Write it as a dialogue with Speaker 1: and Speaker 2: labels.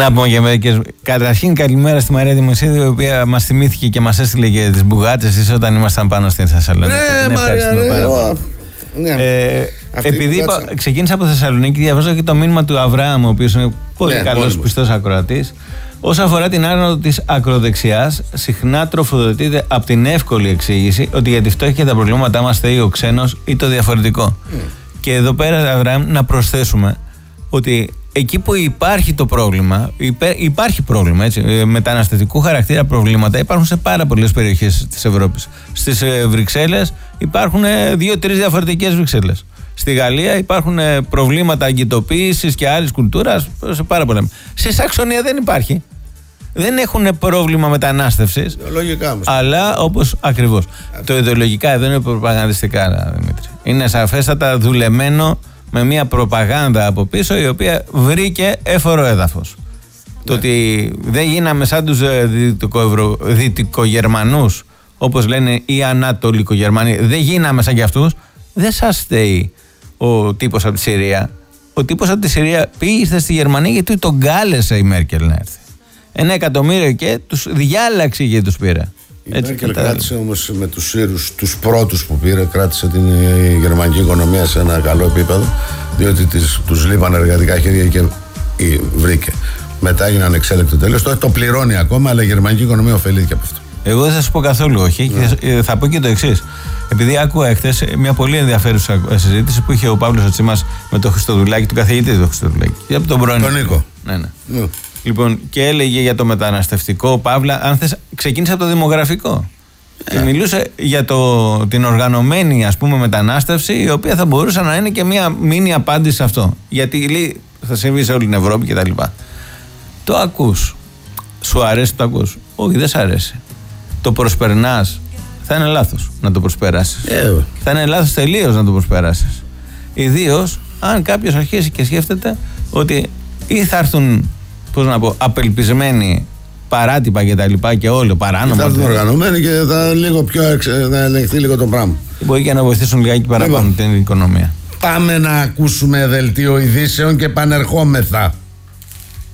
Speaker 1: Να πούμε και μερικές. Καταρχήν, καλημέρα στη Μαρία Δημοσίδη, η οποία μας θυμήθηκε και μας έστειλε και τις μπουγάτσες της όταν ήμασταν πάνω στην Θεσσαλονίκη.
Speaker 2: Ναι, Μαρία,
Speaker 1: επειδή ξεκίνησα από Θεσσαλονίκη, διαβάζω και το μήνυμα του Αβραάμ, ο οποίος είναι πολύ καλός πιστός ακροατής. Όσον αφορά την άνοδο της ακροδεξιάς, συχνά τροφοδοτείται από την εύκολη εξήγηση ότι για τη φτώχεια και τα προβλήματά μας φταίει ο ξένος ή το διαφορετικό. Και εδώ πέρα, Αβραάμ, να προσθέσουμε ότι εκεί που υπάρχει το πρόβλημα, υπάρχει πρόβλημα, έτσι, μεταναστευτικού χαρακτήρα προβλήματα υπάρχουν σε πάρα πολλές περιοχές της Ευρώπης. Στις Βρυξέλλες υπάρχουν 2-3 διαφορετικές Βρυξέλλες. Στη Γαλλία υπάρχουν προβλήματα αγκητοποίησης και άλλης κουλτούρας σε πάρα πολλά. Στη Σαξονία δεν υπάρχει. Δεν έχουν πρόβλημα μετανάστευσης.
Speaker 2: Ιδεολογικά όμως.
Speaker 1: Αλλά όπως ακριβώς. Το ιδεολογικά εδώ είναι προπαγανδιστικά, Δημήτρη. Είναι σαφέστατα δουλεμένο με μια προπαγάνδα από πίσω, η οποία βρήκε έφορο έδαφος. Το ότι δεν γίναμε σαν τους δυτικογερμανούς, όπως λένε οι Ανατολικογερμανοί, δεν γίναμε σαν κι αυτούς, δεν σας στέει ο τύπος από τη Συρία. Ο τύπος από τη Συρία πήγε στη Γερμανία γιατί τον κάλεσε η Μέρκελ να έρθει. 1 εκατομμύριο και τους διάλαξε και τους πήρε.
Speaker 2: Η Μέρκελ κράτησε όμως με τους Σύρους, τους πρώτους που πήρε, κράτησε την γερμανική οικονομία σε ένα καλό επίπεδο, διότι τους λείπαν εργατικά χέρια και βρήκε. Μετά έγινε ανεξέλεκτο τέλος. Το πληρώνει ακόμα, αλλά η γερμανική οικονομία ωφελήθηκε από αυτό.
Speaker 1: Εγώ δεν θα σου πω καθόλου όχι. Και θα πω και το εξής. Επειδή άκουγα χθες μια πολύ ενδιαφέρουσα συζήτηση που είχε ο Παύλος ο Τσίμας με τον Χριστοδουλάκη, του καθηγητή του Χριστοδουλάκη. Και από τον πρώην.
Speaker 2: Τον Νίκο.
Speaker 1: Ναι. Λοιπόν, και έλεγε για το μεταναστευτικό, Παύλα, αν θες, ξεκίνησε από το δημογραφικό. Και μιλούσε για την οργανωμένη, ας πούμε, μετανάστευση, η οποία θα μπορούσε να είναι και μια μίνι απάντηση σε αυτό. Γιατί λέει, θα συμβεί σε όλη την Ευρώπη κτλ. Το ακούς. Σου αρέσει το ακούς? Όχι, δεν σ' αρέσει. Το προσπερνάς. Θα είναι λάθος να το προσπεράσεις. Θα είναι λάθος τελείως να το προσπεράσεις. Ιδίως αν κάποιος αρχίσει και σκέφτεται ότι ή θα έρθουν, πώς να πω, απελπισμένοι παράτυπα και τα λοιπά και όλο παράνομα.
Speaker 2: Θα έρθουν οργανωμένοι και θα ελεγχθεί λίγο το πράγμα.
Speaker 1: Μπορεί και να βοηθήσουν λιγάκι παραπάνω την οικονομία.
Speaker 2: Πάμε να ακούσουμε δελτίο ειδήσεων και πανερχόμεθα.